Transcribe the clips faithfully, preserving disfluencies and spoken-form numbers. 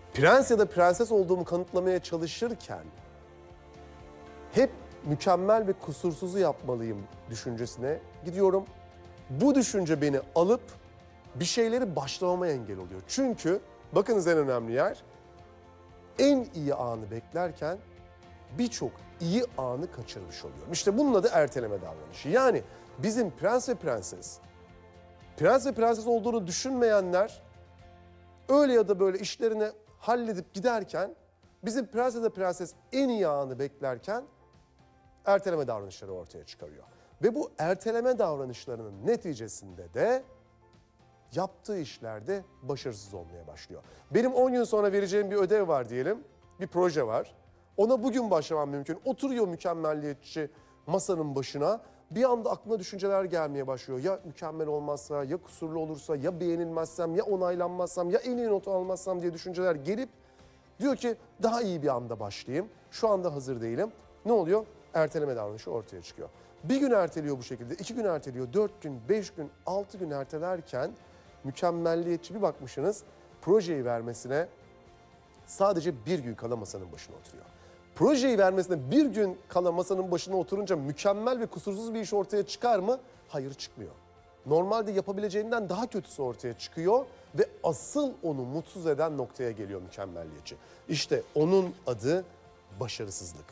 prens ya da prenses olduğumu kanıtlamaya çalışırken hep mükemmel ve kusursuzu yapmalıyım düşüncesine gidiyorum. Bu düşünce beni alıp bir şeyleri başlamama engel oluyor. Çünkü bakınız en önemli yer, en iyi anı beklerken birçok iyi anı kaçırmış oluyorum. İşte bunun adı erteleme davranışı. Yani bizim prens ve prenses, prens ve prenses olduğunu düşünmeyenler öyle ya da böyle işlerini halledip giderken, bizim prens ya da prenses en iyi anı beklerken erteleme davranışları ortaya çıkarıyor. Ve bu erteleme davranışlarının neticesinde de yaptığı işlerde başarısız olmaya başlıyor. Benim on gün sonra vereceğim bir ödev var diyelim, bir proje var. Ona bugün başlamam mümkün. Oturuyor mükemmelliyetçi masanın başına. Bir anda aklına düşünceler gelmeye başlıyor. Ya mükemmel olmazsa, ya kusurlu olursa, ya beğenilmezsem, ya onaylanmazsam, ya en iyi notu almazsam diye düşünceler gelip diyor ki daha iyi bir anda başlayayım. Şu anda hazır değilim. Ne oluyor? Erteleme davranışı ortaya çıkıyor. Bir gün erteliyor bu şekilde, iki gün erteliyor, dört gün, beş gün, altı gün ertelerken mükemmelliyetçi bir bakmışsınız projeyi vermesine sadece bir gün kala masanın başına oturuyor. Projeyi vermesine bir gün kala masanın başına oturunca mükemmel ve kusursuz bir iş ortaya çıkar mı? Hayır, çıkmıyor. Normalde yapabileceğinden daha kötüsü ortaya çıkıyor ve asıl onu mutsuz eden noktaya geliyor mükemmelliyetçi. İşte onun adı başarısızlık.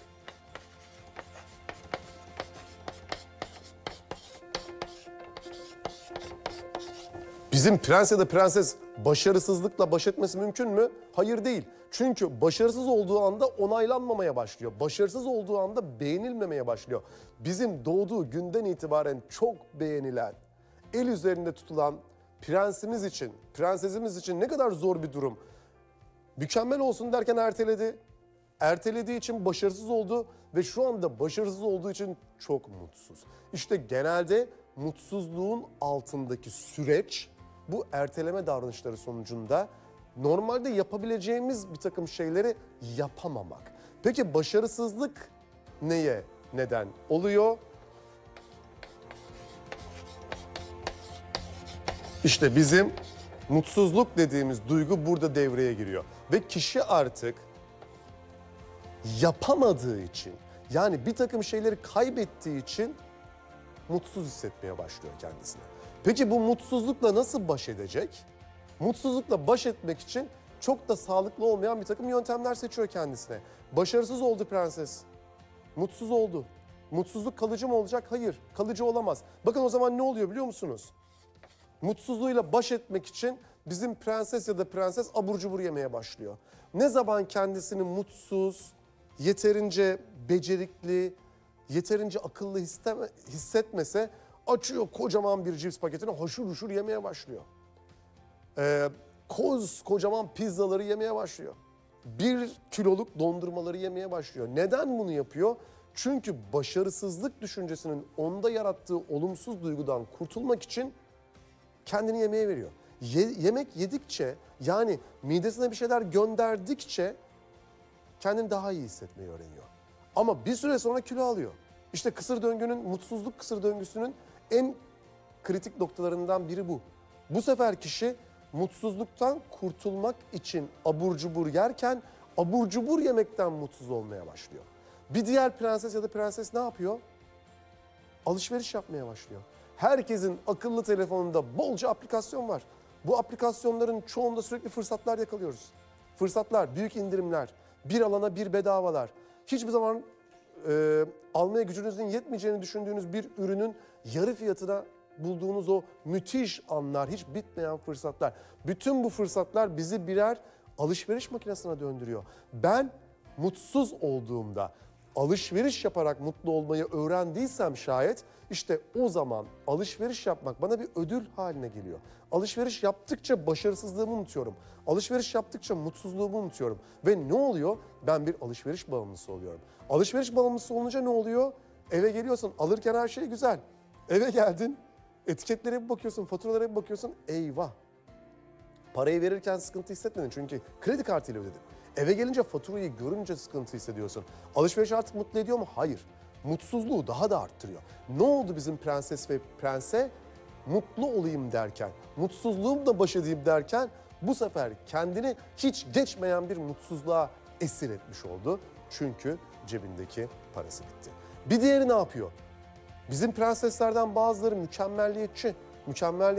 Bizim prens ya da prenses başarısızlıkla baş etmesi mümkün mü? Hayır, değil. Çünkü başarısız olduğu anda onaylanmamaya başlıyor. Başarısız olduğu anda beğenilmemeye başlıyor. Bizim doğduğu günden itibaren çok beğenilen, el üzerinde tutulan prensimiz için, prensesimiz için ne kadar zor bir durum. Mükemmel olsun derken erteledi. Ertelediği için başarısız oldu ve şu anda başarısız olduğu için çok mutsuz. İşte genelde mutsuzluğun altındaki süreç bu erteleme davranışları sonucunda normalde yapabileceğimiz bir takım şeyleri yapamamak. Peki başarısızlık neye neden oluyor? İşte bizim mutsuzluk dediğimiz duygu burada devreye giriyor. Ve kişi artık yapamadığı için, yani bir takım şeyleri kaybettiği için mutsuz hissetmeye başlıyor kendisine. Peki bu mutsuzlukla nasıl baş edecek? Mutsuzlukla baş etmek için çok da sağlıklı olmayan bir takım yöntemler seçiyor kendisine. Başarısız oldu prenses. Mutsuz oldu. Mutsuzluk kalıcı mı olacak? Hayır, kalıcı olamaz. Bakın o zaman ne oluyor biliyor musunuz? Mutsuzluğuyla baş etmek için bizim prenses ya da prenses abur cubur yemeye başlıyor. Ne zaman kendisini mutsuz, yeterince becerikli, yeterince akıllı hisseme, hissetmese açıyor kocaman bir cips paketini haşır huşur yemeye başlıyor. Ee, koz kocaman pizzaları yemeye başlıyor. Bir kiloluk dondurmaları yemeye başlıyor. Neden bunu yapıyor? Çünkü başarısızlık düşüncesinin onda yarattığı olumsuz duygudan kurtulmak için kendini yemeğe veriyor. Ye, yemek yedikçe, yani midesine bir şeyler gönderdikçe kendini daha iyi hissetmeyi öğreniyor. Ama bir süre sonra kilo alıyor. İşte kısır döngünün, mutsuzluk kısır döngüsünün en kritik noktalarından biri bu. Bu sefer kişi mutsuzluktan kurtulmak için abur cubur yerken abur cubur yemekten mutsuz olmaya başlıyor. Bir diğer prenses ya da prenses ne yapıyor? Alışveriş yapmaya başlıyor. Herkesin akıllı telefonunda bolca aplikasyon var. Bu aplikasyonların çoğunda sürekli fırsatlar yakalıyoruz. Fırsatlar, büyük indirimler, bir alana bir bedavalar. Hiçbir zaman e, almaya gücünüzün yetmeyeceğini düşündüğünüz bir ürünün yarı fiyatına bulduğunuz o müthiş anlar, hiç bitmeyen fırsatlar. Bütün bu fırsatlar bizi birer alışveriş makinesine döndürüyor. Ben mutsuz olduğumda alışveriş yaparak mutlu olmayı öğrendiysem şayet, işte o zaman alışveriş yapmak bana bir ödül haline geliyor. Alışveriş yaptıkça başarısızlığımı unutuyorum. Alışveriş yaptıkça mutsuzluğumu unutuyorum. Ve ne oluyor? Ben bir alışveriş bağımlısı oluyorum. Alışveriş bağımlısı olunca ne oluyor? Eve geliyorsun, alırken her şey güzel. Eve geldin, etiketlere bir bakıyorsun, faturalara bir bakıyorsun, eyvah. Parayı verirken sıkıntı hissetmedin çünkü kredi kartıyla ödedin. Eve gelince faturayı görünce sıkıntı hissediyorsun. Alışveriş artık mutlu ediyor mu? Hayır. Mutsuzluğu daha da arttırıyor. Ne oldu bizim prenses ve prense? Mutlu olayım derken, mutsuzluğumla baş edeyim derken bu sefer kendini hiç geçmeyen bir mutsuzluğa esir etmiş oldu. Çünkü cebindeki parası bitti. Bir diğeri ne yapıyor? Bizim prenseslerden bazıları mükemmelliyetçi. Mükemmelliyetçi